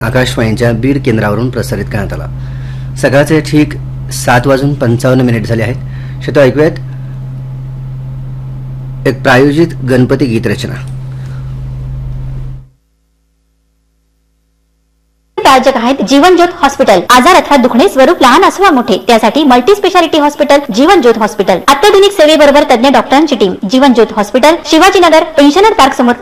आकाशवाणीच्या बीड केंद्रावरून प्रसारित करण्यात आला। सकाळचे ठीक 7:55 झाले आहेत। श्रोते ऐकूयात एक प्रायोजित गणपती गीत रचना। प्रायोजक आहेत जीवन ज्योत हॉस्पिटल। आजार अथवा दुखणे स्वरूप लहान असो वा मोठे त्यासाठी मल्टी स्पेशालिटी हॉस्पिटल जीवन ज्योत हॉस्पिटल। अत्याधुनिक सेवेबरोबर तज्ञ डॉक्टरांची टीम। जीवन ज्योत हॉस्पिटल, शिवाजीनगर, पेन्शनर पार्क समोर,